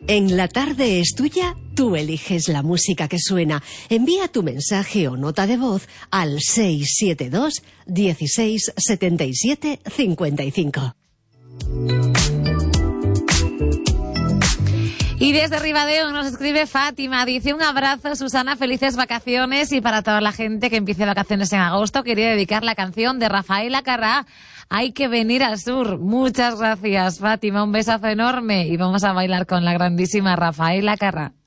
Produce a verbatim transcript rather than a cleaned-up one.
En La Tarde es Tuya, tú eliges la música que suena. Envía tu mensaje o nota de voz al seis siete dos, dieciséis, setenta y siete, cincuenta y cinco. Y desde Ribadeo nos escribe Fátima, dice: un abrazo, Susana, felices vacaciones, y para toda la gente que empiece vacaciones en agosto quería dedicar la canción de Rafael Acarrá, Hay que venir al sur. Muchas gracias, Fátima, un besazo enorme y vamos a bailar con la grandísima Rafael Acarrá.